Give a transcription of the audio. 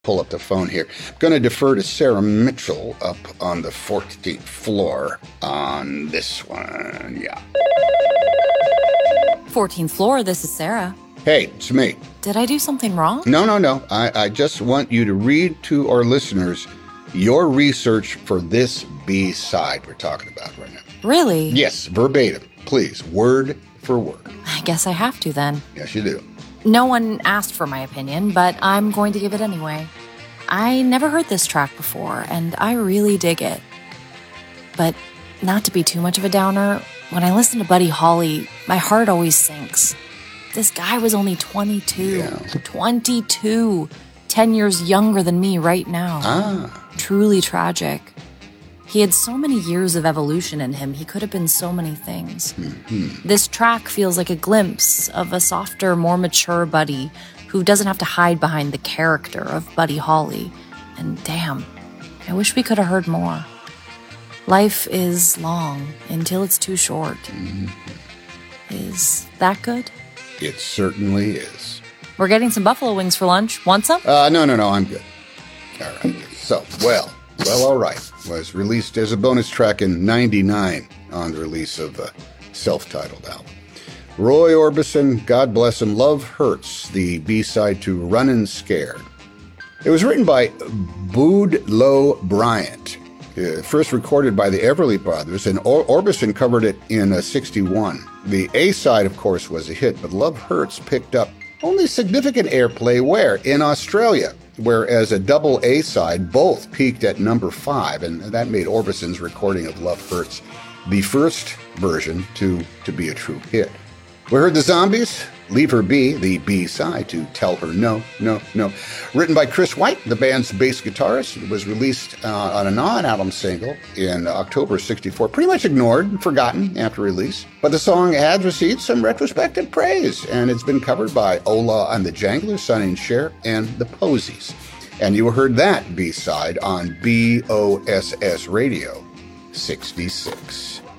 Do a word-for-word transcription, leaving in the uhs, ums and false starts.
pull up the phone here. I'm going to defer to Sarah Mitchell up on the fourteenth floor on this one. Yeah. fourteenth floor, this is Sarah. Hey, it's me. Did I do something wrong? No, no, no. I, I just want you to read to our listeners your research for this B-side we're talking about right now. Really? Yes, verbatim. Please, word for word. I guess I have to then. Yes, you do. No one asked for my opinion, but I'm going to give it anyway. I never heard this track before, and I really dig it. But not to be too much of a downer, when I listen to Buddy Holly, my heart always sinks. This guy was only twenty-two. Yeah. twenty-two. Ten years younger than me right now. Ah. Truly tragic. He had so many years of evolution in him. He could have been so many things. Mm-hmm. This track feels like a glimpse of a softer, more mature Buddy who doesn't have to hide behind the character of Buddy Holly. And damn, I wish we could have heard more. Life is long until it's too short. Mm-hmm. Is that good? It certainly is. We're getting some buffalo wings for lunch. Want some? Uh, no, no, no, I'm good. All right. So, well, well, all right. Was released as a bonus track in ninety-nine on the release of the self-titled album. Roy Orbison, God bless him, Love Hurts, the B-side to Runnin' Scared. It was written by Boudleaux Bryant, uh, first recorded by the Everly Brothers, and or- Orbison covered it in uh, sixty-one. The A-side, of course, was a hit, but Love Hurts picked up only significant airplay where? In Australia, whereas a double A-side both peaked at number five, and that made Orbison's recording of Love Hurts the first version to, to be a true hit. We heard the Zombies, Leave Her Be, the B-side to Tell Her No, No, No. Written by Chris White, the band's bass guitarist. It was released uh, on a non-album single in October sixty-four. Pretty much ignored and forgotten after release. But the song has received some retrospective praise, and it's been covered by Ola and the Janglers, Sonny and Cher, and the Posies. And you heard that B-side on B O S S Radio sixty-six.